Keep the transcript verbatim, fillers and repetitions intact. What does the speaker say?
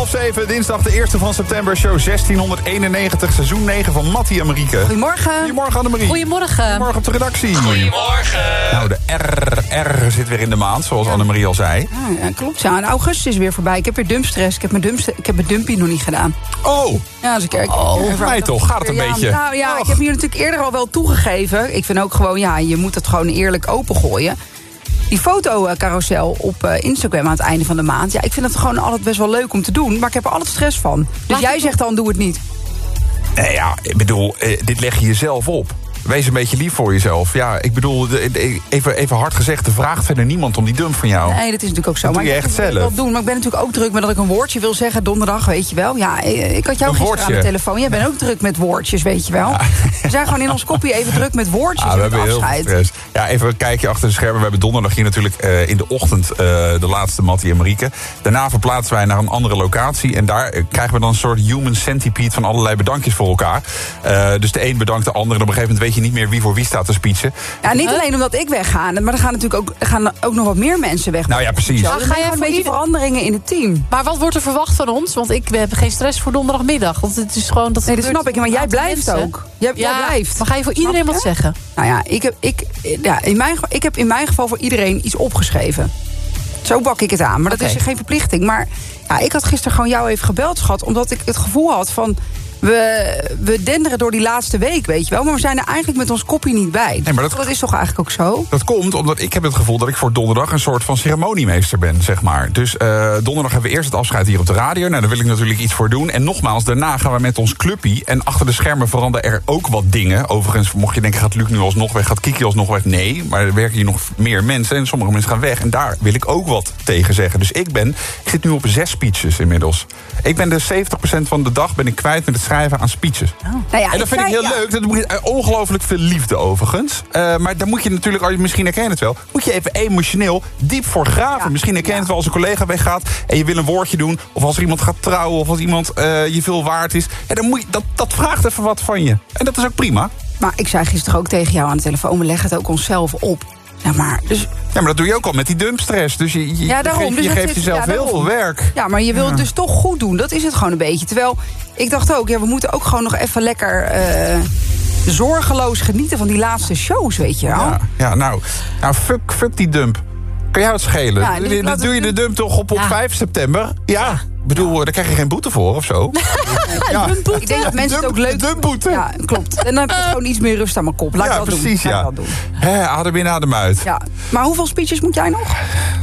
half zeven, dinsdag de eerste van september, show zestienhonderdeenennegentig, seizoen negen van Mattie en Marieke. Goedemorgen. Goedemorgen Annemarie. Goedemorgen. Goedemorgen op de redactie. Goedemorgen. Nou, de R, R zit weer in de maand, zoals Annemarie al zei. Ja, ja, klopt. Ja, en augustus is weer voorbij. Ik heb weer dumpstress. Ik heb mijn, dumpst- ik heb mijn dumpie nog niet gedaan. Oh, Ja, dus ik, ik, oh ik- voor mij toch? Gaat het een ja, beetje? Nou ja, Och. ik heb hier natuurlijk eerder al wel toegegeven. Ik vind ook gewoon, ja, je moet het gewoon eerlijk opengooien. Die fotocarousel op uh, Instagram aan het einde van de maand. Ja, ik vind het gewoon altijd best wel leuk om te doen. Maar ik heb er altijd stress van. Dus Laat jij ik zegt dan, doe het niet. Nee, ja, ik bedoel, eh, dit leg je jezelf op. Wees een beetje lief voor jezelf. Ja, ik bedoel, de, de, even, even hard gezegd, er vraagt verder niemand om die dump van jou. Nee, dat is natuurlijk ook zo. Dat maar doe je ik echt wil het zelf. wel doen. Maar ik ben natuurlijk ook druk met dat ik een woordje wil zeggen donderdag, weet je wel. Ja, ik had jou Een gisteren woordje. aan de telefoon. Jij bent ook druk met woordjes, weet je wel. Ja. We zijn gewoon in ons kopje even druk met woordjes Ah, en we met hebben heel veel afscheid. stress. Ja, even een kijkje achter de schermen. We hebben donderdag hier natuurlijk uh, in de ochtend uh, de laatste Mattie en Marieke. Daarna verplaatsen wij naar een andere locatie. En daar uh, krijgen we dan een soort human centipede van allerlei bedankjes voor elkaar. Uh, dus de een bedankt de ander. En op een gegeven moment weet je niet meer wie voor wie staat te speechen. Ja, niet alleen omdat ik wegga, maar er gaan natuurlijk ook, er gaan ook nog wat meer mensen weg. Nou ja, precies. Zo, Maar er ga gaan jij een voor beetje ieder- veranderingen in het team. Maar wat wordt er verwacht van ons? Want ik heb geen stress voor donderdagmiddag. Want het is gewoon dat Nee, dat gebeurt snap ik, maar een jij aantal blijft mensen. ook. Jij, jij Ja, blijft. maar ga je voor Snap iedereen je? wat zeggen? Nou ja, ik heb, ik, ja in mijn, ge- ik heb in mijn geval voor iedereen iets opgeschreven. Zo bak ik het aan, maar dat Oké. is geen verplichting. Maar ja, ik had gisteren gewoon jou even gebeld, schat, omdat ik het gevoel had van... We, we denderen door die laatste week, weet je wel. Maar we zijn er eigenlijk met ons kopje niet bij. Nee, maar dat- dat is toch eigenlijk ook zo? Dat komt omdat ik heb het gevoel dat ik voor donderdag een soort van ceremoniemeester ben, zeg maar. Dus uh, donderdag hebben we eerst het afscheid hier op de radio. Nou, daar wil ik natuurlijk iets voor doen. En nogmaals, daarna gaan we met ons clubpie. En achter de schermen veranderen er ook wat dingen. Overigens, mocht je denken, gaat Luc nu alsnog weg? Gaat Kiki alsnog weg? Nee, maar er werken hier nog meer mensen. En sommige mensen gaan weg. En daar wil ik ook wat tegen zeggen. Dus ik ben, ik zit nu op zes speeches inmiddels. Ik ben de zeventig procent van de dag ben ik kwijt met het schrijven aan speeches. Nou ja, En dat vind ik zei- heel ja. leuk. Dat moet je, uh, ongelooflijk veel liefde overigens. Uh, maar daar moet je natuurlijk, als je misschien herkent het wel... moet je even emotioneel diep voor graven. Ja. Misschien herken je het wel als een collega weggaat... en je wil een woordje doen. Of als er iemand gaat trouwen. Of als iemand uh, je veel waard is. Ja, dan moet je, dat, dat vraagt even wat van je. En dat is ook prima. Maar ik zei gisteren ook tegen jou aan de telefoon... we leggen het ook onszelf op. Ja, maar, dus, Ja, maar dat doe je ook al met die dumpstress. Dus je, je, ja, daarom, je, dus je dat geeft is- jezelf ja, heel daarom. veel werk. Ja, maar je wilt het dus toch goed doen. Dat is het gewoon een beetje. Terwijl, ik dacht ook, ja, we moeten ook gewoon nog even lekker... Uh, zorgeloos genieten van die laatste shows, weet je wel. Ja, ja nou, nou fuck, fuck die dump. Kan jou het schelen? Ja, dus Dan laat doe je het- de dump toch op, op Ja. vijf september? Ja, ik bedoel, daar krijg je geen boete voor of zo. Ja. Ik denk dat mensen het ook leuk... Dumpboete. Ja, klopt. En dan heb je gewoon iets meer rust aan mijn kop. Laat Ja, ik dat precies, doen. Laat ja. ik dat doen. Hè, adem in, adem uit. Ja. Maar hoeveel speeches moet jij nog?